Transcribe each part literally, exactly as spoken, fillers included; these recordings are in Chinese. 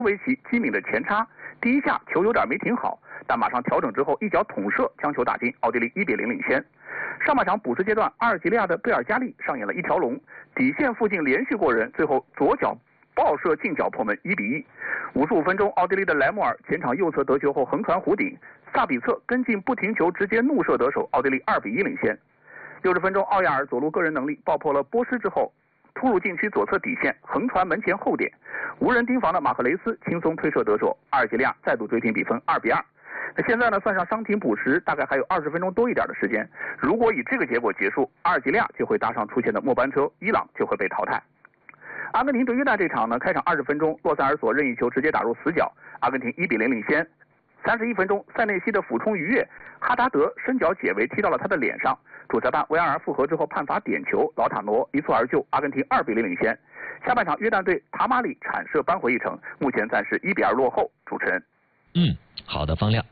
维奇机敏的前插，第一下球有点没停好，但马上调整之后一脚捅射将球打进，奥地利一比零领先。上半场补时阶段，阿尔及利亚的贝尔加利上演了一条龙，底线附近连续过人，最后左脚爆射近角破门，一比一。五十五分钟，奥地利的莱莫尔前场右侧得球后横传弧顶，萨比策跟进不停球直接怒射得手，奥地利二比一领先。六十分钟，奥亚尔左路个人能力爆破了波施之后，突入禁区左侧底线，横传门前后点，无人盯防的马赫雷斯轻松推射得手，阿尔及利亚再度追平比分二比二。那现在呢，算上伤停补时，大概还有二十分钟多一点的时间。如果以这个结果结束，阿尔及利亚就会搭上出现的末班车，伊朗就会被淘汰。阿根廷对约旦这场呢，开场二十分钟，洛塞尔索任意球直接打入死角，阿根廷一比零领先。三十一分钟，塞内西的俯冲逾越，哈达德伸脚解围踢到了他的脸上，主裁判维埃尔复核之后判罚点球，老塔罗一蹴而就，阿根廷二比零领先。下半场约旦队塔马里铲射扳回一城，目前暂时一比二落后。主持人， 嗯，好的，方亮。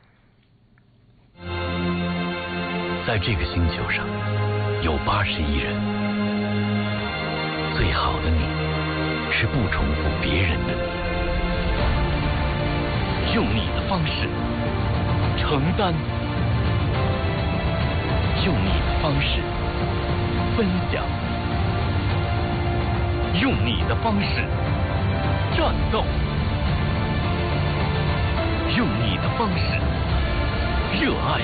在这个星球上有八十亿人，最好的你是不重复别人的你，用你的方式承担，用你的方式分享，用你的方式战斗，用你的方式热爱，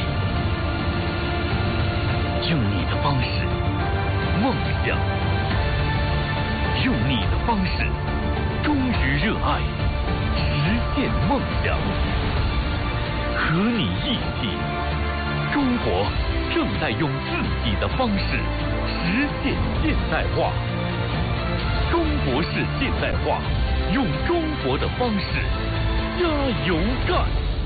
用你的方式梦想，用你的方式忠于热爱，实现梦想。和你一起，中国正在用自己的方式实现现代化。中国式现代化，用中国的方式加油干。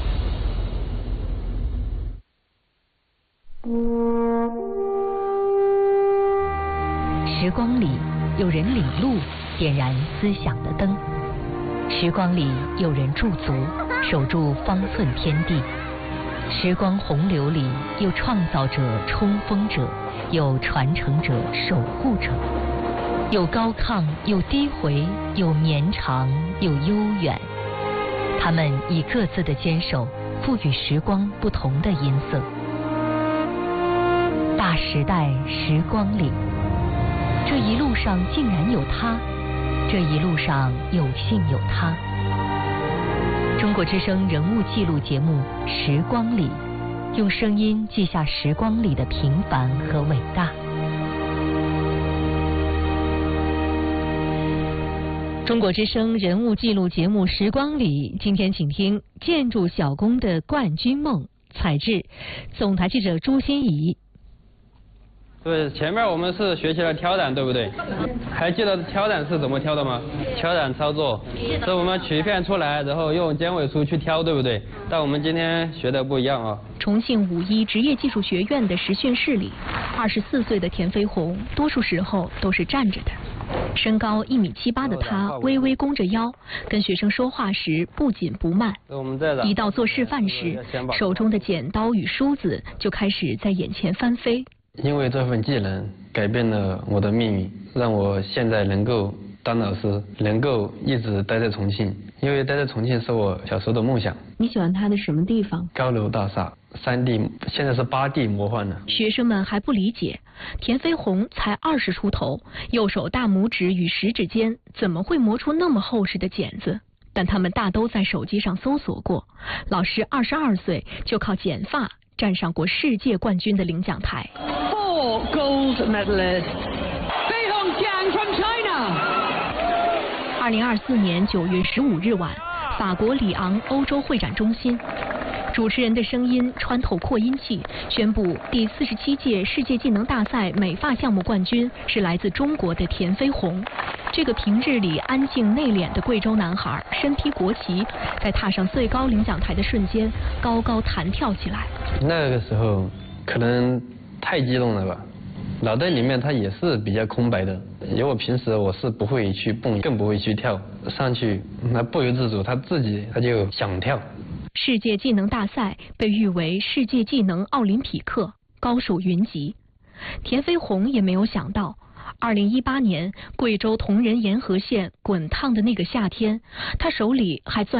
时光里有人领路，点燃思想的灯；时光里有人驻足，守住方寸天地；时光洪流里有创造者、冲锋者，有传承者、守护者，有高亢，有低回，有绵长，有悠远。他们以各自的坚守，赋予时光不同的音色。大时代时光里，这一路上竟然有他，这一路上有幸有他。中国之声人物记录节目《时光里》，用声音记下时光里的平凡和伟大。中国之声人物记录节目《时光里》，今天请听建筑小工的冠军梦，采制总台记者朱欣怡。 对，前面我们是学习了跳伞，对不对？还记得跳伞是怎么跳的吗？跳伞操作是我们取片出来，然后用尖尾梳去挑，对不对？但我们今天学的不一样啊。 重庆五一职业技术学院的实训室里，二十四岁的田飞鸿多数时候都是站着的。身高一米七八的他微微弓着腰，跟学生说话时不紧不慢。一到做示范时，手中的剪刀与梳子就开始在眼前翻飞。 因为这份技能改变了我的命运，让我现在能够当老师，能够一直待在重庆。因为待在重庆是我小时候的梦想。 你喜欢它的什么地方？ 高楼大厦，三 D， 现在是八 D 魔幻了。 学生们还不理解，田飞鸿才二十出头，右手大拇指与食指间怎么会磨出那么厚实的剪子？但他们大都在手机上搜索过。老师二十二岁就靠剪发站上过世界冠军的领奖台。 Four gold medalists. Fei Hongjiang from China. 二零二四年九月十五日晚，法国里昂欧洲会展中心，主持人的声音穿透扩音器，宣布第四十七届世界技能大赛美发项目冠军是来自中国的田飞鸿。这个平日里安静内敛的贵州男孩，身披国旗，在踏上最高领奖台的瞬间，高高弹跳起来。 那个时候可能太激动了吧，脑袋里面它也是比较空白的，因为我平时我是不会去蹦，更不会去跳，上去那不由自主，他自己他就想跳。 世界技能大赛被誉为世界技能奥林匹克，高手云集。田飞鸿也没有想到， 二零一八年贵州铜仁沿河县滚烫的那个夏天，他手里还攥